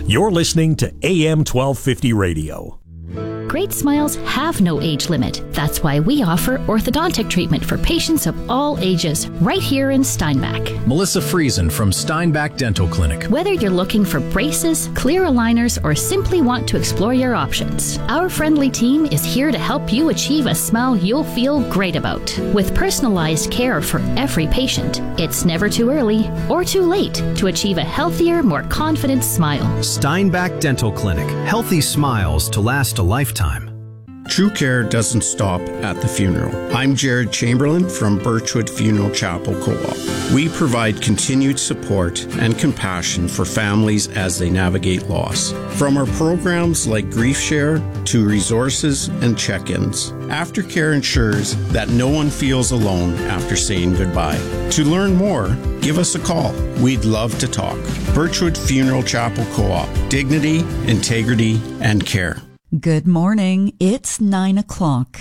You're listening to AM 1250 Radio. Great smiles have no age limit. That's why we offer orthodontic treatment for patients of all ages right here in Steinbach. Melissa Friesen from Steinbach Dental Clinic. Whether you're looking for braces, clear aligners, or simply want to explore your options, our friendly team is here to help you achieve a smile you'll feel great about. With personalized care for every patient, it's never too early or too late to achieve a healthier, more confident smile. Steinbach Dental Clinic. Healthy smiles to last a lifetime. True care doesn't stop at the funeral. I'm Jared Chamberlain from Birchwood Funeral Chapel Co-op. We provide continued support and compassion for families as they navigate loss. From our programs like Grief Share to resources and check-ins, Aftercare ensures that no one feels alone after saying goodbye. To learn more, give us a call. We'd love to talk. Birchwood Funeral Chapel Co-op. Dignity, integrity, and care. Good morning. It's 9 o'clock.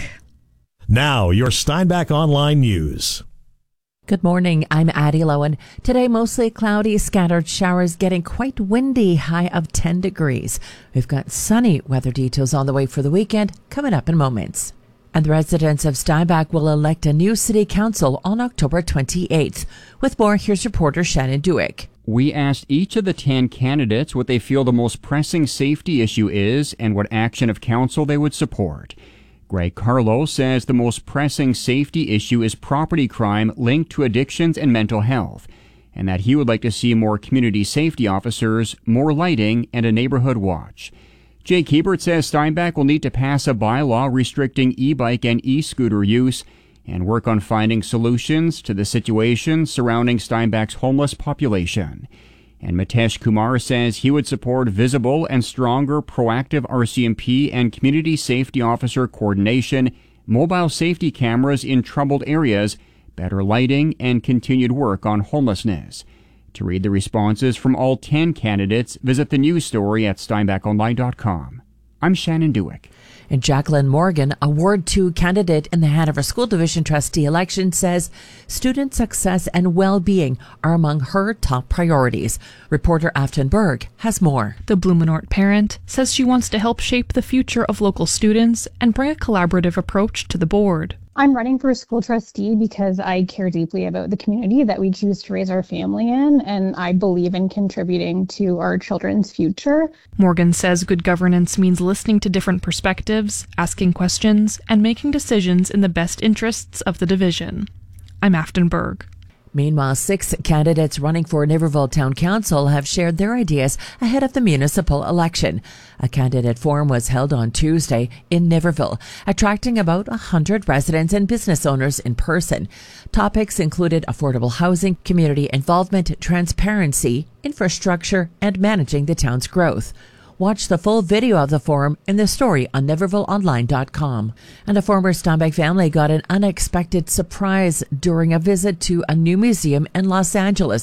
Now, your Steinbach Online News. Good morning. I'm Addie Lowen. Today, mostly cloudy, scattered showers, getting quite windy, high of 10 degrees. We've got sunny weather details on the way for the weekend, coming up in moments. And the residents of Steinbach will elect a new city council on October 28th. With more, here's reporter Shannon Dewick. We asked each of the 10 candidates what they feel the most pressing safety issue is and what action of council they would support. Greg Carlo says the most pressing safety issue is property crime linked to addictions and mental health, and that he would like to see more community safety officers, more lighting, and a neighborhood watch. Jake Hebert says Steinbach will need to pass a bylaw restricting e-bike and e-scooter use and work on finding solutions to the situation surrounding Steinbach's homeless population. And Mitesh Kumar says he would support visible and stronger proactive RCMP and community safety officer coordination, mobile safety cameras in troubled areas, better lighting, and continued work on homelessness. To read the responses from all 10 candidates, visit the news story at steinbachonline.com. I'm Shannon Dewick. And Jacqueline Morgan, a Ward 2 candidate in the Hanover School Division trustee election, says student success and well-being are among her top priorities. Reporter Afton Berg has more. The Blumenort parent says she wants to help shape the future of local students and bring a collaborative approach to the board. I'm running for school trustee because I care deeply about the community that we choose to raise our family in, and I believe in contributing to our children's future. Morgan says good governance means listening to different perspectives, asking questions, and making decisions in the best interests of the division. I'm Afton Berg. Meanwhile, 6 candidates running for Niverville Town Council have shared their ideas ahead of the municipal election. A candidate forum was held on Tuesday in Niverville, attracting about 100 residents and business owners in person. Topics included affordable housing, community involvement, transparency, infrastructure, and managing the town's growth. Watch the full video of the forum in the story on NivervilleOnline.com. And a former Steinbach family got an unexpected surprise during a visit to a new museum in Los Angeles.